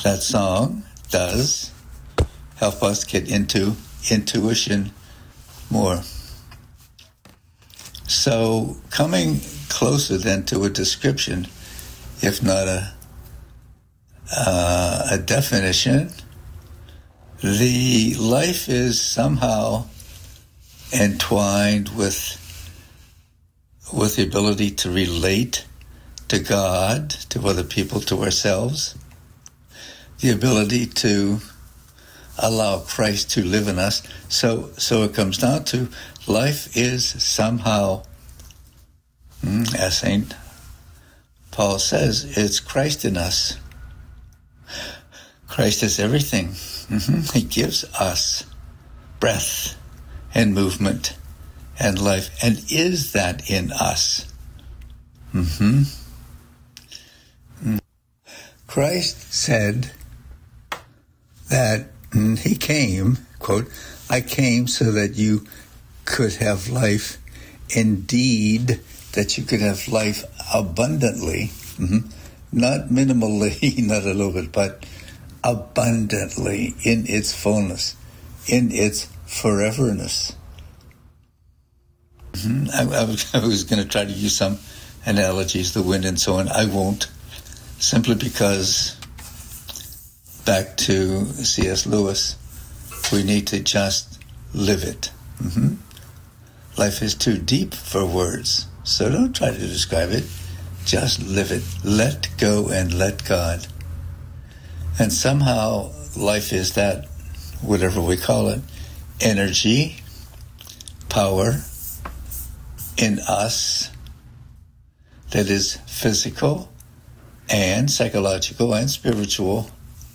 that song does help us get into intuition more. So coming closer then to a description, if not a definition, the life is somehow entwined with the ability to relate to God, to other people, to ourselves, the ability to allow Christ to live in us. So it comes down to life is somehow, as St. Paul says, it's Christ in us. Christ is everything. He gives us breath and movement and life, and is that in us. Christ said that he came, quote, I came so that you could have life indeed, that you could have life abundantly, not minimally, not a little bit, but abundantly, in its fullness, in its foreverness. I was going to try to use some analogies, the wind and so on. I won't, simply because, back to C.S. Lewis, we need to just live it. Life is too deep for words, so don't try to describe it. Just live it. Let go and let God. And somehow life is that, whatever we call it, energy, power in us that is physical and psychological and spiritual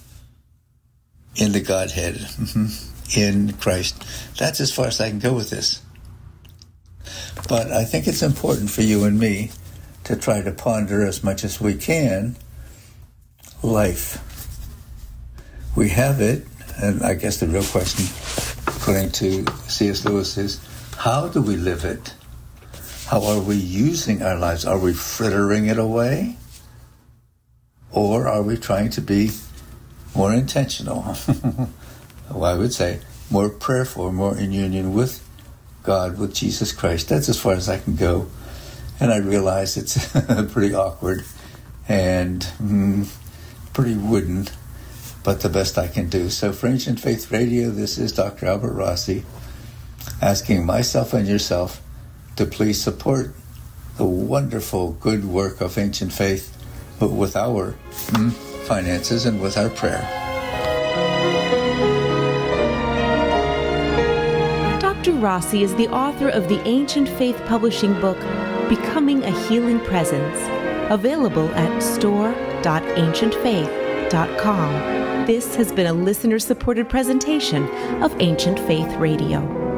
in the Godhead, in Christ. That's as far as I can go with this. But I think it's important for you and me to try to ponder as much as we can life. We have it, and I guess the real question, according to C.S. Lewis, is how do we live it? How are we using our lives? Are we frittering it away? Or are we trying to be more intentional? Well, I would say more prayerful, more in union with God, with Jesus Christ. That's as far as I can go. And I realize it's pretty awkward and pretty wooden, but the best I can do. So for Ancient Faith Radio, this is Dr. Albert Rossi asking myself and yourself to please support the wonderful good work of Ancient Faith, but with our finances and with our prayer. Dr. Rossi is the author of the Ancient Faith publishing book, Becoming a Healing Presence, available at store.ancientfaith.com. This has been a listener-supported presentation of Ancient Faith Radio.